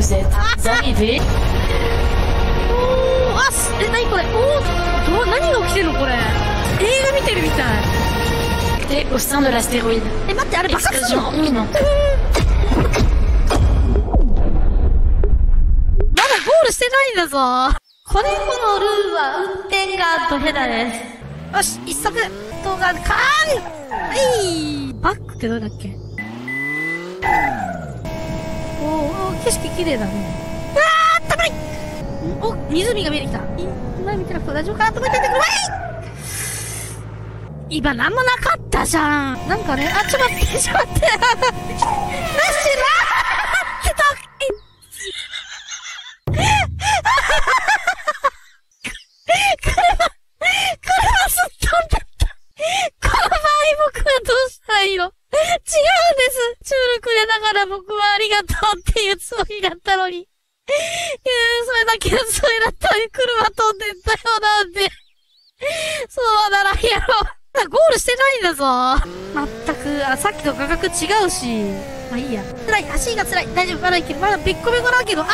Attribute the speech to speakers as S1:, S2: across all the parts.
S1: Vous êtes arrivés?
S2: おー、なにこれ、何が起きてるのこれ。映画見てるみたい。
S1: T'es au sein de l'astéroïde.
S2: 待って、あれ爆発するの？
S1: Explosion imminente.
S2: まだゴールしてないんだぞ。これこのルールは運転がドヘダです。よし、一足、動画、バックってどれだっけ？景色綺麗だね。あー、危ない！お、湖が見えてきた。今見てなくて大丈夫かなと思っててくれ。今なんもなかったじゃん。なんかね、ちょっと待って。ナッシュラー車すっ飛んだった。この場合僕はどうしたらいいの？違うんです。チュールくれながら僕はありがとうっていうつもりだったのに。それだけのつもりだったのに車飛んでったよなんて。そうならんやろ。ゴールしてないんだぞ。まったく、さっきと価格違うし。まあいいや。辛い、足が辛い。大丈夫、まだいける。まだべっこべこだけど、あった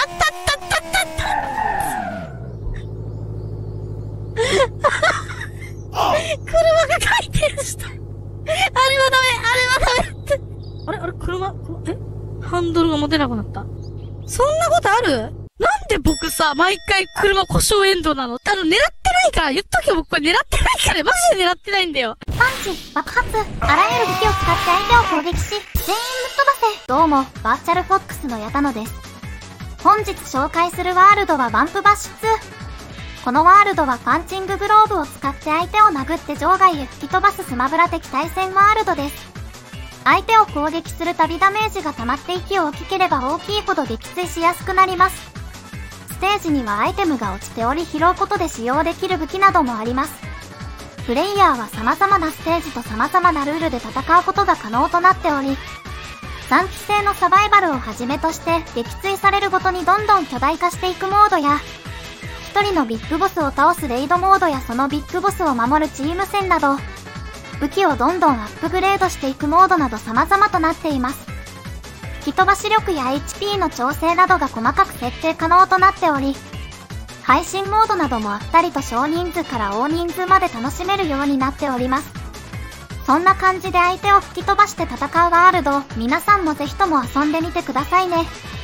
S2: 車が回転した。あれはダメって。あれ車、ハンドルが持てなくなった。そんなことある？なんで僕さ、毎回車故障エンドなの？狙ってないから、言っとけよ、僕これ狙ってないから、マジで狙ってないんだよ。
S3: パンチ、爆発、あらゆる武器を使って相手を攻撃し、全員ぶっ飛ばせ。どうも、バーチャルフォックスの矢田野です。本日紹介するワールドはバンプバッシュ2。このワールドはパンチンググローブを使って相手を殴って場外へ吹き飛ばすスマブラ的対戦ワールドです。相手を攻撃するたびダメージが溜まって息を大きければ大きいほど撃墜しやすくなります。ステージにはアイテムが落ちており拾うことで使用できる武器などもあります。プレイヤーは様々なステージと様々なルールで戦うことが可能となっており、3期生のサバイバルをはじめとして撃墜されるごとにどんどん巨大化していくモードや、一人のビッグボスを倒すレイドモードやそのビッグボスを守るチーム戦など、武器をどんどんアップグレードしていくモードなど様々となっています。吹き飛ばし力や HP の調整などが細かく設定可能となっており、配信モードなどもあったりと少人数から大人数まで楽しめるようになっております。そんな感じで相手を吹き飛ばして戦うワールド、皆さんもぜひとも遊んでみてくださいね。